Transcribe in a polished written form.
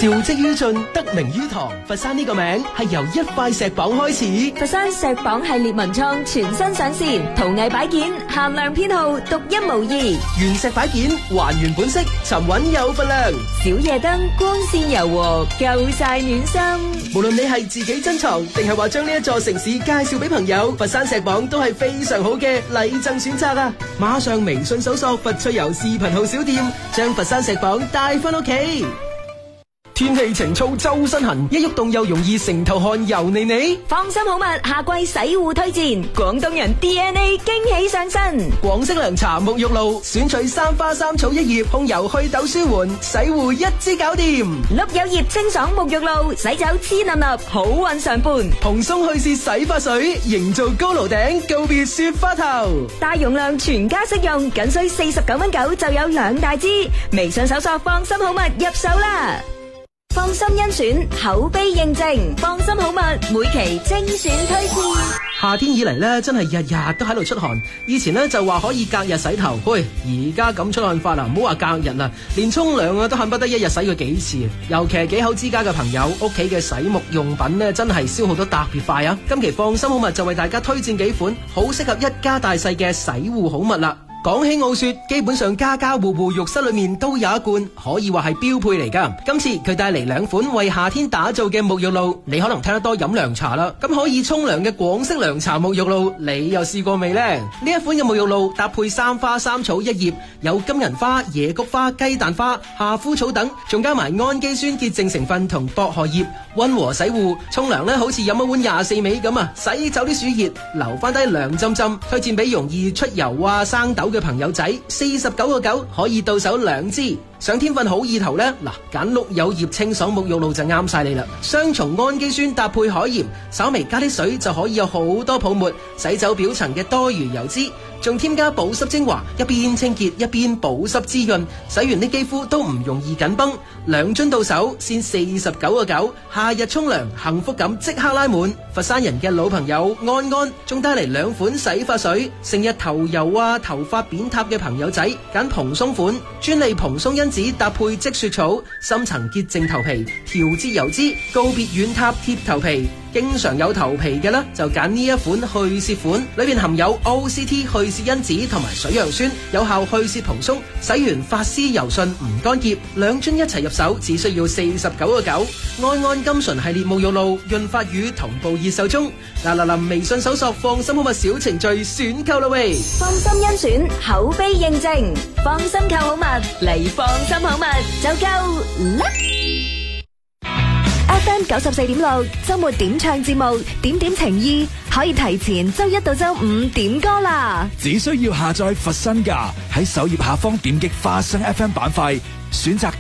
韶跡於盡，得名於堂。佛山呢個名係由一塊石榜開始。 佛山石榜系列文創全新上線，陶藝擺件限量編號，獨一無二。 原石擺件還原本色，沉穩有份量。 小夜燈光線柔和，夠晒暖心。 無論你係自己珍藏，定係話將呢一座城市介紹俾朋友，佛山石榜都係非常好嘅禮贈選擇啊！馬上微信搜索佛趣遊視頻號小店，將佛山石榜帶翻屋企。天氣晴燥周身痕，一喐動又容易成頭汗油膩膩。 放心好物，夏季洗護推薦，廣東人 DNA 驚喜上身。 廣式涼茶沐浴露，選取三花三草一葉，控油祛痘舒緩，洗護一支搞掂。 綠柚葉清爽沐浴露，洗走黐粒粒，好運常伴。 蓬鬆去屑洗髮水，營造高樓頂，告別雪花頭。 大容量全家適用，僅需49.9就有2大支。微信搜索放心好物入手啦。放心甄選，口碑認證，放心好物每期精選推薦。 夏天以嚟咧，真係日日都喺度出汗。以前咧就話可以隔日洗頭，喂，而家咁出汗法啦，唔好話隔日啦，連沖涼啊都恨不得一日洗佢幾次。尤其係幾口之家嘅朋友，屋企嘅洗沐用品咧真係消耗得特別快啊！今期放心好物就為大家推薦幾款好適合一家大細嘅洗護好物啦。講起傲雪，基本上家家戶戶浴室裏面都有一罐，可以話係標配嚟噶。今次佢帶嚟2款為夏天打造嘅沐浴露，你可能聽得多飲涼茶啦，咁可以沖涼嘅廣式涼茶沐浴露，你又試過未呢？呢一款嘅沐浴露搭配三花三草一葉，有金銀花、野菊花、雞蛋花、夏枯草等，仲加埋氨基酸潔淨成分同薄荷葉，溫和洗護。沖涼呢好似飲一碗24味咁啊，洗走啲暑熱，留翻低涼浸浸。推薦俾容易出油啊、生痘嘅朋友仔，49.9可以到手2支。想添份好意頭呢，嗱，揀綠柚葉清爽沐浴露就啱晒你啦。雙重氨基酸搭配海鹽，稍微加啲水就可以有好多泡沫，洗走表層嘅多餘油脂，仲添加保濕精華，一邊清潔一邊保濕滋潤，洗完啲肌膚都唔容易緊繃。2樽到手先49.9，夏日沖涼幸福感即刻拉滿。佛山人嘅老朋友安安仲帶嚟2款洗髮水，成日頭油啊、頭髮扁塌嘅朋友仔揀蓬鬆款，專利蓬鬆因子搭配積雪草，深層潔淨頭皮，調節油脂，告別軟塌貼頭皮。經常有頭皮嘅呢，就揀呢一款去屑款，裏面含有 OCT 去屑因子同埋水楊酸，有效去屑蓬鬆，洗完髮絲柔順唔乾澀。2樽一齊入手，只需要49.9。安安金純系列沐浴露潤髮乳同步熱售中。嗱，微信搜索放心好物小程序選購啦喂。 放心甄選，口碑認證，放心購好物嚟，放心好物就夠啦。FM 94.6周末點唱節目，點點情意，可以提前周1到周5點歌啦。 只需要下載佛山㗎，喺首頁下方點擊花生 FM 板塊，選擇